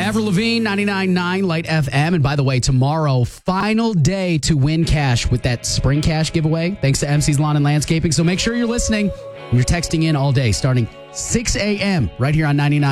Avril Lavigne, 99.9 Light FM. And by the way, tomorrow, final day to win cash with that Spring Cash giveaway, thanks to MC's Lawn and Landscaping. So make sure you're listening and you're texting in all day, starting 6 a.m. right here on 99.